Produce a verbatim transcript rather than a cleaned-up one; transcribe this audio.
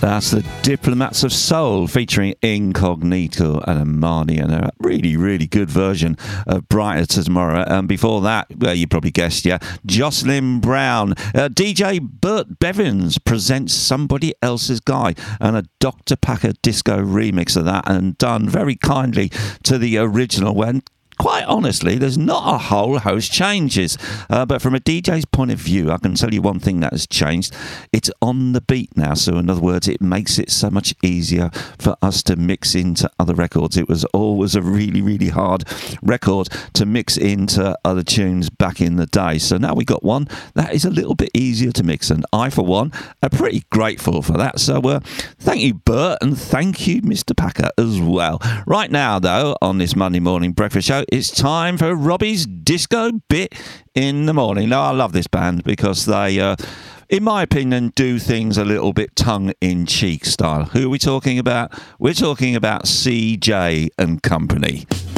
That's the Diplomats of Soul featuring Incognito and Amani, and a really, really good version of Brighter Tomorrow. And before that, well, you probably guessed, yeah, Jocelyn Brown. Uh, D J Burt Bevins presents Somebody Else's Guy, and a Doctor Packer disco remix of that, and done very kindly to the original when, quite honestly, there's not a whole host changes. Uh, but from a D J's point of view, I can tell you one thing that has changed. It's on the beat now. So in other words, it makes it so much easier for us to mix into other records. It was always a really, really hard record to mix into other tunes back in the day. So now we got one that is a little bit easier to mix. And I, for one, are pretty grateful for that. So uh, thank you, Bert, and thank you, Mister Packer, as well. Right now, though, on this Monday morning breakfast show, it's time for Robbie's Disco Bit in the Morning. Now, I love this band because they, uh, in my opinion, do things a little bit tongue-in-cheek style. Who are we talking about? We're talking about C J and Company.